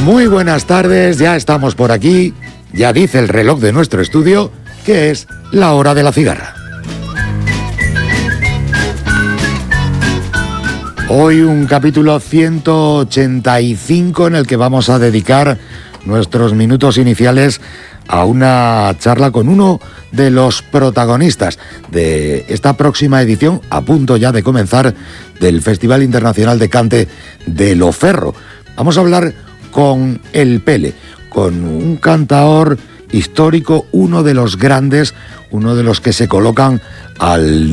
Muy buenas tardes, ya estamos por aquí, ya dice el reloj de nuestro estudio que es la hora de la cigarra. Hoy un capítulo 185 en el que vamos a dedicar nuestros minutos iniciales a una charla con uno de los protagonistas de esta próxima edición, a punto ya de comenzar, del Festival Internacional de Cante de Loferro. Vamos a hablar con El Pele, con un cantaor histórico, uno de los grandes, uno de los que se colocan al